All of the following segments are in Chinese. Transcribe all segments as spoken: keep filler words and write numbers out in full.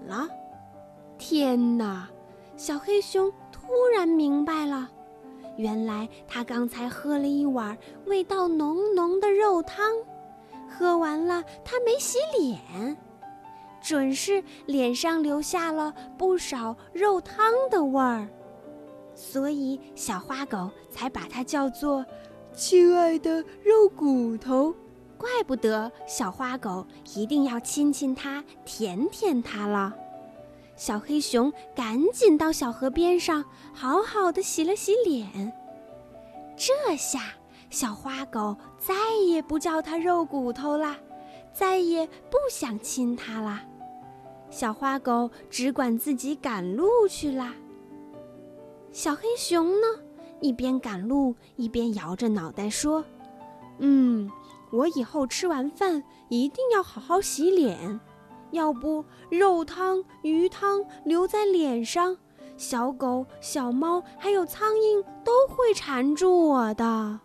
了。天哪！小黑熊突然明白了，原来他刚才喝了一碗味道浓浓的肉汤，喝完了他没洗脸，准是脸上留下了不少肉汤的味儿，所以小花狗才把它叫做亲爱的肉骨头。怪不得小花狗一定要亲亲它，舔舔它了。小黑熊赶紧到小河边上好好的洗了洗脸，这下小花狗再也不叫它肉骨头啦，再也不想亲它啦。小花狗只管自己赶路去啦。小黑熊呢，一边赶路一边摇着脑袋说，嗯，我以后吃完饭一定要好好洗脸，要不肉汤、鱼汤留在脸上，小狗、小猫还有苍蝇都会缠住我的。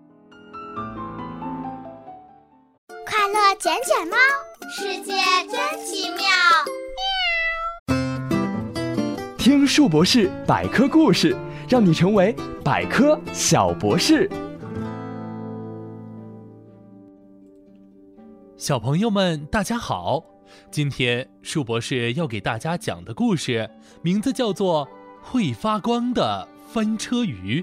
快乐捡捡猫，世界真奇妙。 听树博士百科故事，让你成为百科小博士。 小朋友们大家好，今天树博士要给大家讲的故事名字叫做会发光的翻车鱼。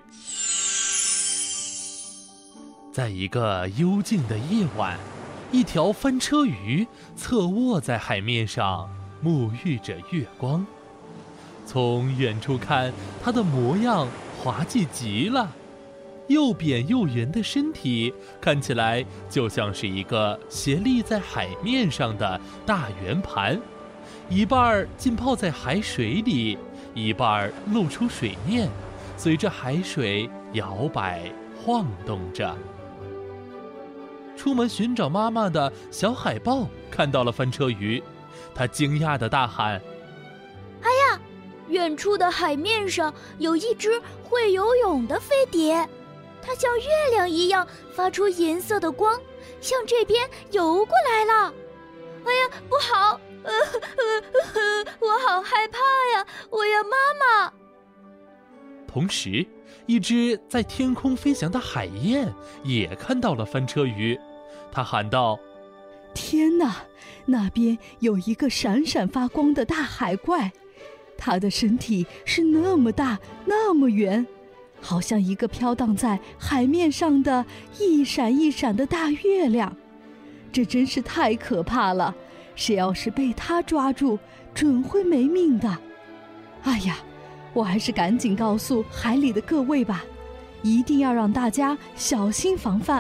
在一个幽静的夜晚，一条翻车鱼侧卧在海面上，沐浴着月光。从远处看，它的模样滑稽极了，又扁又圆的身体看起来就像是一个斜立在海面上的大圆盘，一半浸泡在海水里，一半露出水面，随着海水摇摆晃动着。出门寻找妈妈的小海豹看到了翻车鱼，它惊讶地大喊， 哎呀，远处的海面上有一只会游泳的飞碟，它像月亮一样发出银色的光，向这边游过来了。哎呀，不好，呃呃呃，我好害怕呀，我要妈妈。 同时，一只在天空飞翔的海燕也看到了翻车鱼，它喊道， 天哪，那边有一个闪闪发光的大海怪，它的身体是那么大那么圆，好像一个飘荡在海面上的一闪一闪的大月亮。这真是太可怕了，谁要是被它抓住，准会没命的。哎呀，我还是赶紧告诉海里的各位吧，一定要让大家小心防范。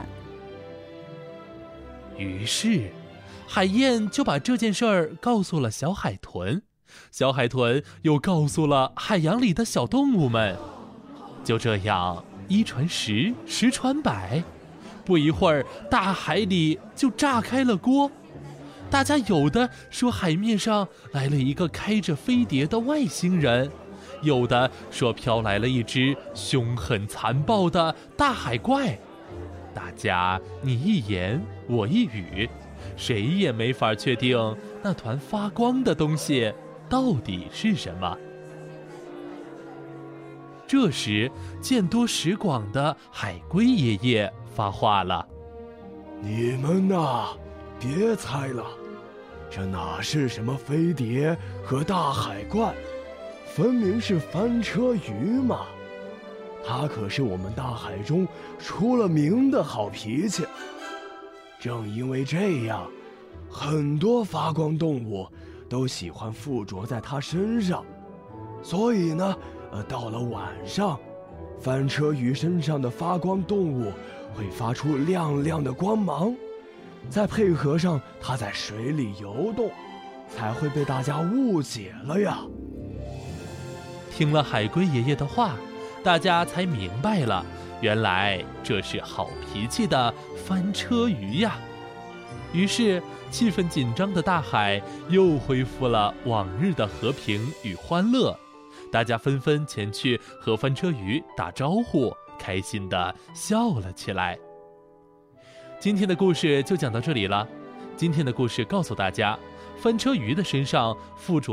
于是海燕就把这件事儿告诉了小海豚，小海豚又告诉了海洋里的小动物们。就这样，一传十，十传百，不一会儿，大海里就炸开了锅。大家有的说海面上来了一个开着飞碟的外星人，有的说飘来了一只凶狠残暴的大海怪。大家你一言我一语，谁也没法确定那团发光的东西到底是什么。这时，见多识广的海龟爷爷发话了： 你们呐，别猜了，这哪是什么飞碟和大海怪，分明是翻车鱼嘛！它可是我们大海中出了名的好脾气。正因为这样，很多发光动物都喜欢附着在它身上，所以呢，呃，到了晚上，翻车鱼身上的发光动物会发出亮亮的光芒，再配合上它在水里游动，才会被大家误解了呀。 听了海龟爷爷的话，大家才明白了，原来这是好脾气的翻车鱼呀。于是气氛紧张的大海又恢复了往日的和平与欢乐，大家纷纷前去和翻车鱼打招呼，开心地笑了起来。今天的故事就讲到这里了。今天的故事告诉大家，翻车鱼的身上附着